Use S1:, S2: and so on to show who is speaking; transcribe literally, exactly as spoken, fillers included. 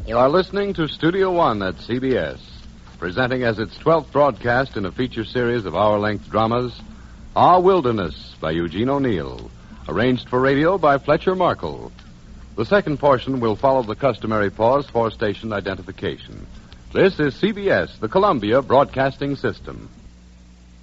S1: You are listening to Studio One at C B S, presenting as its twelfth broadcast in a feature series of hour-length dramas, Our Wilderness by Eugene O'Neill, arranged for radio by Fletcher Markle. The second portion will follow the customary pause for station identification. This is C B S, the Columbia Broadcasting System.